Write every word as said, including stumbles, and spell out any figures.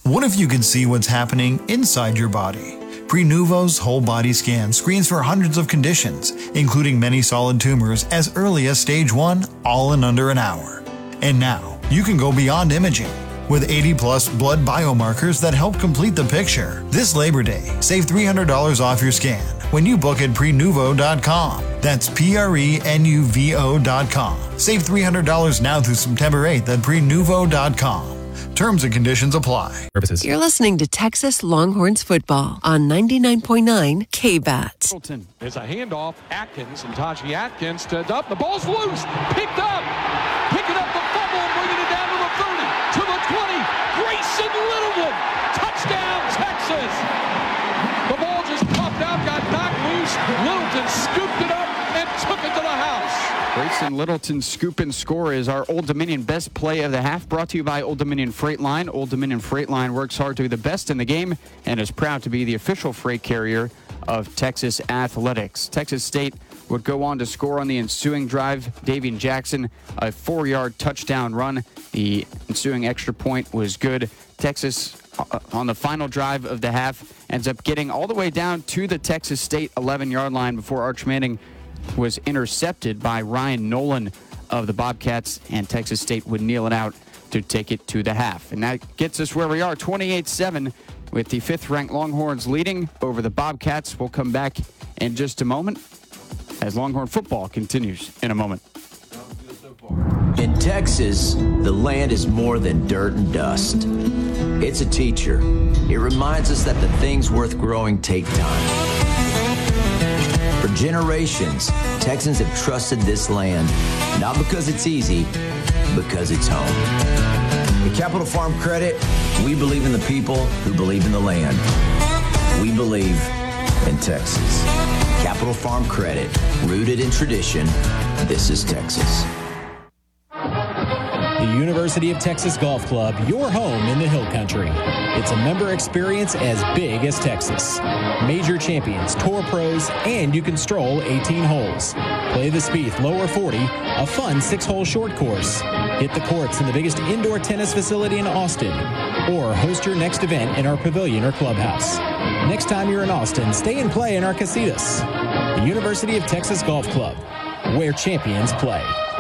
What if you could see what's happening inside your body? Prenuvo's whole body scan screens for hundreds of conditions, including many solid tumors as early as stage one, all in under an hour. And now, you can go beyond imaging. With eighty plus blood biomarkers that help complete the picture. This Labor Day, save three hundred dollars off your scan when you book at prenuvo dot com. That's P R E N U V O dot com. Save three hundred dollars now through September eighth at prenuvo dot com. Terms and conditions apply. Purposes. You're listening to Texas Longhorns football on ninety-nine point nine K B A T. There's a handoff. Atkins and Taji Atkins to up. The ball's loose. Picked up. Picking up the fumble and bringing it down to the thirty, to the twenty. Grayson Littleton. Touchdown, Texas. The ball just popped out, got knocked loose. Littleton scooped it up and took it to the house. Grayson Littleton's scoop and score is our Old Dominion best play of the half, brought to you by Old Dominion Freight Line. Old Dominion Freight Line works hard to be the best in the game and is proud to be the official freight carrier of Texas athletics. Texas State would go on to score on the ensuing drive. Davian Jackson, a four-yard touchdown run. The ensuing extra point was good. Texas, uh, on the final drive of the half, ends up getting all the way down to the Texas State eleven-yard line before Arch Manning was intercepted by Ryan Nolan of the Bobcats, and Texas State would kneel it out to take it to the half. And that gets us where we are, twenty-eight seven, with the fifth-ranked Longhorns leading over the Bobcats. We'll come back in just a moment as Longhorn football continues in a moment. In Texas, the land is more than dirt and dust. It's a teacher. It reminds us that the things worth growing take time. For generations, Texans have trusted this land, not because it's easy, because it's home. At Capital Farm Credit, we believe in the people who believe in the land. We believe in Texas. Capital Farm Credit, rooted in tradition. This is Texas. The University of Texas Golf Club, your home in the Hill Country. It's a member experience as big as Texas. Major champions, tour pros, and you can stroll eighteen holes. Play the Spieth Lower forty, a fun six-hole short course. Hit the courts in the biggest indoor tennis facility in Austin. Or host your next event in our pavilion or clubhouse. Next time you're in Austin, stay and play in our casitas. The University of Texas Golf Club, where champions play.